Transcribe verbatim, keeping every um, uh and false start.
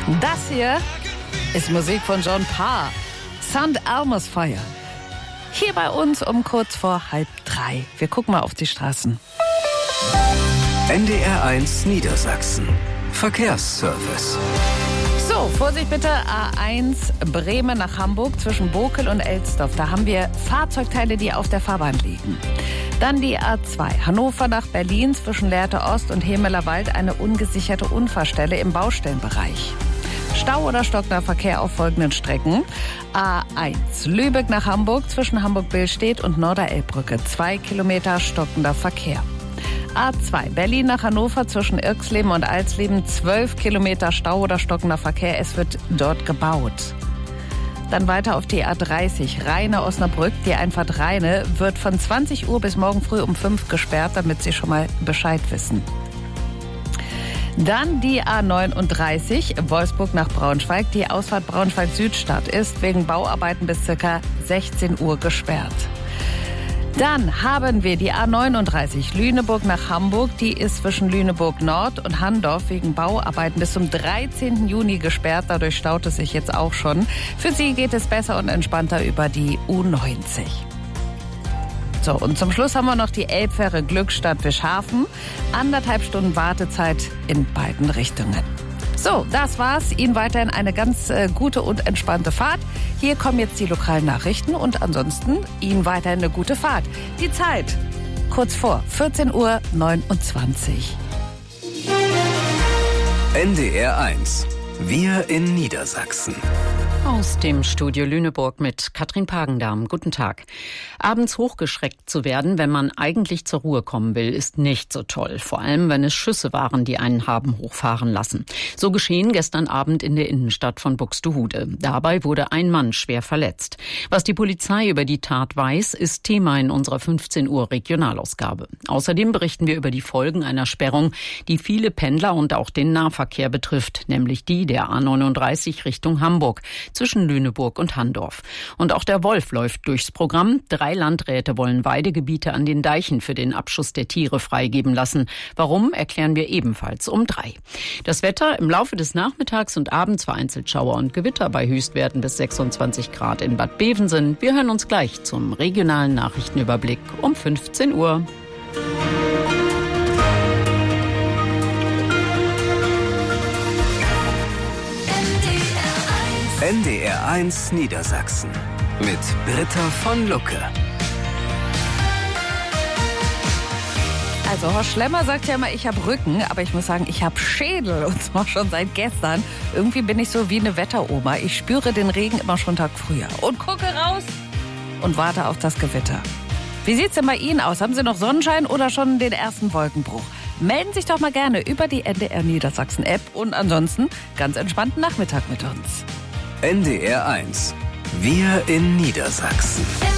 Das hier ist Musik von John Parr. Saint Elmo's Fire. Hier bei uns um kurz vor halb drei. Wir gucken mal auf die Straßen. N D R eins Niedersachsen. Verkehrsservice. So, Vorsicht bitte, A eins Bremen nach Hamburg zwischen Bokel und Elsdorf. Da haben wir Fahrzeugteile, die auf der Fahrbahn liegen. Dann die A zwei Hannover nach Berlin zwischen Lehrte Ost und Hemeler Wald, eine ungesicherte Unfallstelle im Baustellenbereich. Stau oder stockender Verkehr auf folgenden Strecken. A eins Lübeck nach Hamburg zwischen Hamburg-Billstedt und Norderelbbrücke. Zwei Kilometer stockender Verkehr. A zwei Berlin nach Hannover zwischen Irxleben und Alsleben. Zwölf Kilometer Stau oder stockender Verkehr. Es wird dort gebaut. Dann weiter auf die A dreißig Rheine-Osnabrück. Die Einfahrt Rheine wird von zwanzig Uhr bis morgen früh um fünf gesperrt, damit Sie schon mal Bescheid wissen. Dann die A neununddreißig Wolfsburg nach Braunschweig. Die Ausfahrt Braunschweig-Südstadt ist wegen Bauarbeiten bis ca. sechzehn Uhr gesperrt. Dann haben wir die A neununddreißig Lüneburg nach Hamburg. Die ist zwischen Lüneburg Nord und Handorf wegen Bauarbeiten bis zum dreizehnten Juni gesperrt. Dadurch staut es sich jetzt auch schon. Für Sie geht es besser und entspannter über die U neunzig. So, und zum Schluss haben wir noch die Elbfähre Glückstadt-Wischhafen. Anderthalb Stunden Wartezeit in beiden Richtungen. So, das war's. Ihnen weiterhin eine ganz äh, gute und entspannte Fahrt. Hier kommen jetzt die lokalen Nachrichten und ansonsten Ihnen weiterhin eine gute Fahrt. Die Zeit kurz vor vierzehn Uhr neunundzwanzig. N D R eins. Wir in Niedersachsen. Aus dem Studio Lüneburg mit Katrin Pagendamm. Guten Tag. Abends hochgeschreckt zu werden, wenn man eigentlich zur Ruhe kommen will, ist nicht so toll. Vor allem, wenn es Schüsse waren, die einen haben hochfahren lassen. So geschehen gestern Abend in der Innenstadt von Buxtehude. Dabei wurde ein Mann schwer verletzt. Was die Polizei über die Tat weiß, ist Thema in unserer fünfzehn Uhr Regionalausgabe. Außerdem berichten wir über die Folgen einer Sperrung, die viele Pendler und auch den Nahverkehr betrifft, nämlich die der A neununddreißig Richtung Hamburg zwischen Lüneburg und Handorf. Und auch der Wolf läuft durchs Programm. Drei Landräte wollen Weidegebiete an den Deichen für den Abschuss der Tiere freigeben lassen. Warum, erklären wir ebenfalls um drei. Das Wetter im Laufe des Nachmittags und Abends vereinzelt Schauer und Gewitter bei Höchstwerten bis sechsundzwanzig Grad in Bad Bevensen. Wir hören uns gleich zum regionalen Nachrichtenüberblick um fünfzehn Uhr. N D R eins Niedersachsen mit Britta von Lucke. Also Horst Schlemmer sagt ja immer, ich habe Rücken, aber ich muss sagen, ich habe Schädel und zwar schon seit gestern. Irgendwie bin ich so wie eine Wetteroma. Ich spüre den Regen immer schon Tag früher und gucke raus und warte auf das Gewitter. Wie sieht's denn bei Ihnen aus? Haben Sie noch Sonnenschein oder schon den ersten Wolkenbruch? Melden Sie sich doch mal gerne über die N D R Niedersachsen App und ansonsten ganz entspannten Nachmittag mit uns. N D R eins. Wir in Niedersachsen.